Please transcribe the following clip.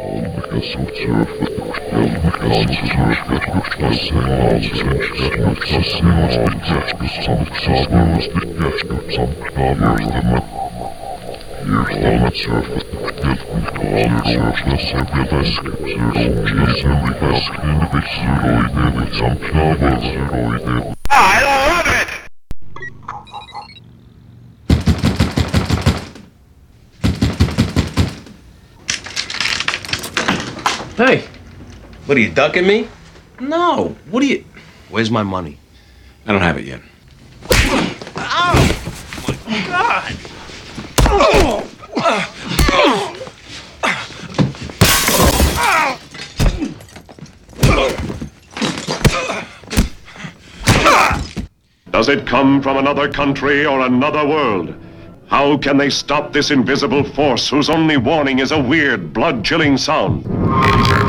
Olika sorter I love it! Hey, What, are you ducking me? no. What are you... Where's my money? I don't have it yet. Does it come from another country or another world? How can they stop this invisible force whose only warning is a weird, blood-chilling sound?